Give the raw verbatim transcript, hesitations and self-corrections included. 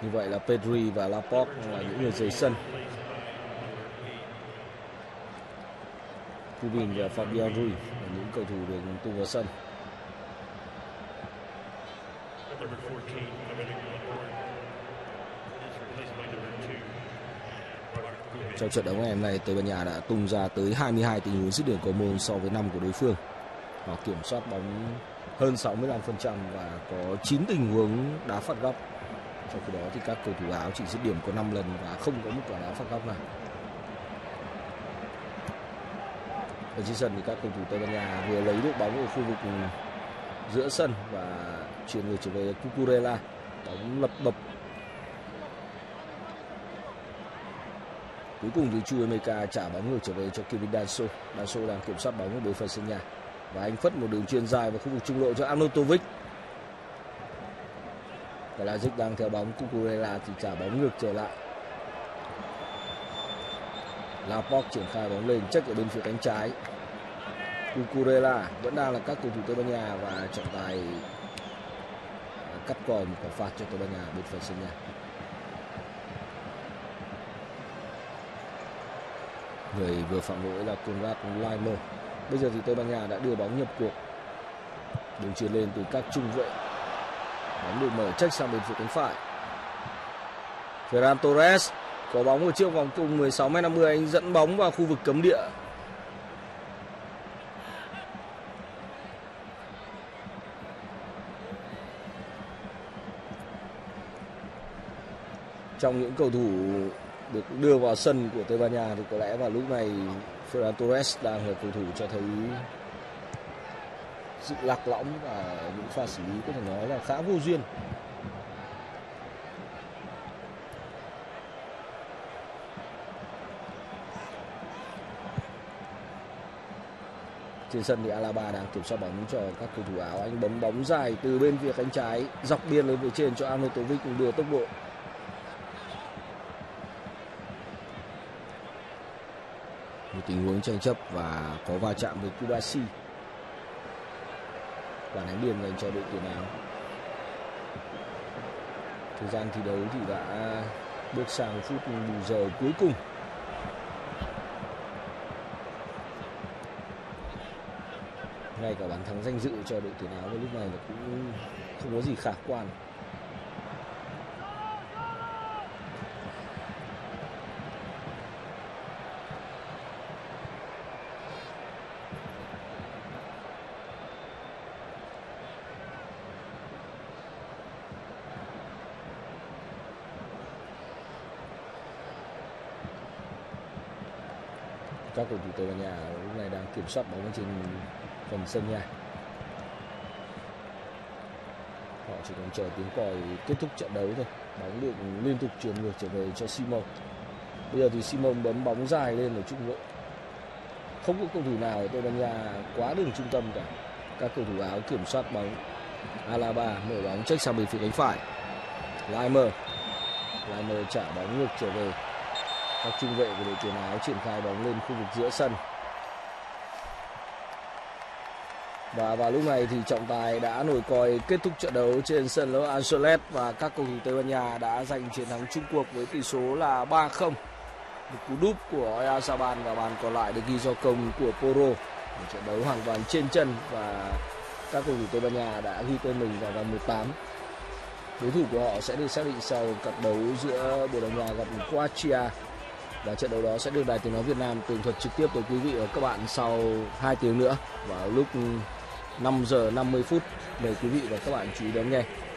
Như vậy là Pedri và Laporte là những người rời sân. Cubin và Fabian Ruiz là những cầu thủ được tung vào sân. Trong trận đấu ngày hôm nay, Tây Ban Nha đã tung ra tới hai mươi hai tình huống dứt điểm cầu môn so với năm của đối phương. Họ kiểm soát bóng hơn sáu mươi lăm phần trăm và có chín tình huống đá phạt góc. Trong khi đó thì các cầu thủ áo chỉ dứt điểm có năm lần và không có một quả đá phạt góc nào. Ở trên sân thì các cầu thủ Tây Ban Nha vừa lấy được bóng ở khu vực giữa sân và chuyển người trở về Cucurella. Bóng lập bập. Cuối cùng thì Chukwuemeka trả bóng ngược trở về cho Kevin Danso. Danso đang kiểm soát bóng ở bên phần sân nhà và anh phất một đường chuyền dài vào khu vực trung lộ cho Arnautovic. Kalajic đang theo bóng, Cucurella thì trả bóng ngược trở lại. Laporte triển khai bóng lên check ở bên phía cánh trái. Cucurella vẫn đang là các cầu thủ Tây Ban Nha và trọng tài cắt còi một quả phạt cho Tây Ban Nha bên phần sân nhà. Người vừa phạm lỗi là Konrad Laimer. Bây giờ thì Tây Ban Nha đã đưa bóng nhập cuộc. Đường chuyền lên từ các trung vệ. Bóng được mở check sang bên phía cánh phải. Ferran Torres có bóng ở trước vòng cung mười sáu mét năm mươi, anh dẫn bóng vào khu vực cấm địa. Trong những cầu thủ được đưa vào sân của Tây Ban Nha thì có lẽ vào lúc này Ferran Torres đang là cầu thủ cho thấy sự lạc lõng và những pha xử lý có thể nói là khá vô duyên. Trên sân thì Alaba đang kiểm soát bóng cho các cầu thủ áo. Anh bấm bóng dài từ bên phía cánh trái dọc biên lên phía trên cho Arnautovic đưa tốc độ. Một tình huống tranh chấp và có va chạm với Kubasi. Bàn đánh biên dành cho đội tuyển áo. Thời gian thi đấu thì đã bước sang phút bù giờ cuối cùng. Ngay cả bàn thắng danh dự cho đội tuyển áo lúc này là cũng không có gì khả quan. Các cầu thủ Tây Ban Nha lúc này đang kiểm soát bóng trên phần sân nhà. Họ chỉ còn chờ tiếng còi kết thúc trận đấu thôi. Bóng được liên tục chuyển ngược trở về cho Simon. Bây giờ thì Simon bấm bóng dài lên ở trung lộ. Không có cầu thủ nào ở Tây Ban Nha quá đường trung tâm cả. Các cầu thủ áo kiểm soát bóng. Alaba mở bóng check sang bên phía cánh phải. Laimer. Laimer trả bóng ngược trở về. Các trung vệ của đội tuyển áo triển khai bóng lên khu vực giữa sân. Và vào lúc này thì trọng tài đã nổi còi kết thúc trận đấu trên sân Los Angeles và các cầu thủ Tây Ban Nha đã giành chiến thắng chung cuộc với tỷ số là ba không. Một cú đúp của Oyarzabal và bàn còn lại được ghi do công của Porro. Một trận đấu hoàn toàn trên chân và các cầu thủ Tây Ban Nha đã ghi tên mình vào vòng mười tám. Đối thủ của họ sẽ được xác định sau cặp đấu giữa Bồ Đào Nha gặp Croatia. Và trận đấu đó sẽ được Đài Tiếng nói Việt Nam tường thuật trực tiếp tới quý vị và các bạn sau hai tiếng nữa vào lúc năm giờ năm mươi phút. Mời quý vị và các bạn chú ý đón nghe.